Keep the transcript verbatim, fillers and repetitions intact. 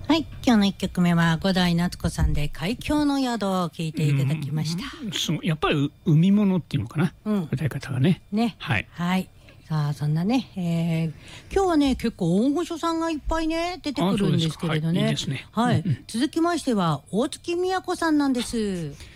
はい、今日の一曲目は五代夏子さんで海峡の宿を聞いていただきました。 うん、そうやっぱり海物っていうのかな、うん、歌い方がね。 ね、 はい、 はい。さあそんなね、えー、今日はね結構大御所さんがいっぱいね出てくるんですけれどね。 はい、いいですね。 はい、 うんうん、 続きましては大月みやこさんなんです。